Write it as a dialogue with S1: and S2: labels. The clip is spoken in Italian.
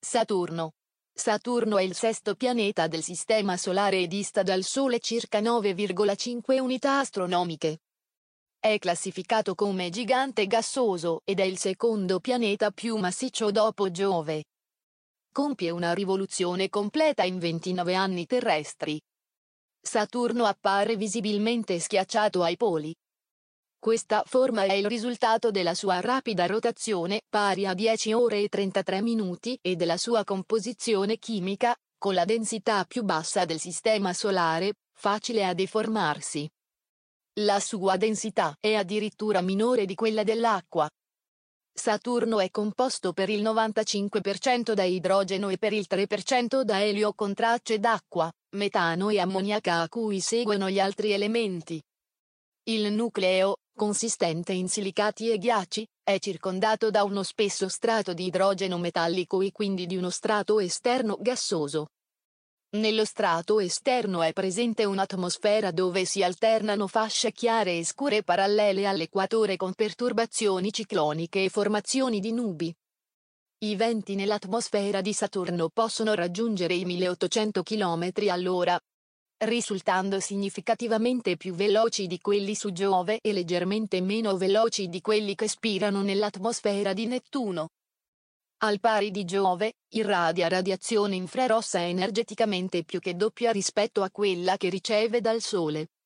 S1: Saturno. Saturno è il sesto pianeta del Sistema Solare e dista dal Sole circa 9,5 unità astronomiche. È classificato come gigante gassoso ed è il secondo pianeta più massiccio dopo Giove. Compie una rivoluzione completa in 29 anni terrestri. Saturno appare visibilmente schiacciato ai poli. Questa forma è il risultato della sua rapida rotazione, pari a 10 ore e 33 minuti, e della sua composizione chimica, con la densità più bassa del Sistema Solare, facile a deformarsi. La sua densità è addirittura minore di quella dell'acqua. Saturno è composto per il 95% da idrogeno e per il 3% da elio con tracce d'acqua, metano e ammoniaca a cui seguono gli altri elementi. Il nucleo, consistente in silicati e ghiacci, è circondato da uno spesso strato di idrogeno metallico e quindi di uno strato esterno gassoso. Nello strato esterno è presente un'atmosfera dove si alternano fasce chiare e scure parallele all'equatore con perturbazioni cicloniche e formazioni di nubi. I venti nell'atmosfera di Saturno possono raggiungere i 1800 km all'ora, risultando significativamente più veloci di quelli su Giove e leggermente meno veloci di quelli che spirano nell'atmosfera di Nettuno. Al pari di Giove, irradia radiazione infrarossa energeticamente più che doppia rispetto a quella che riceve dal Sole.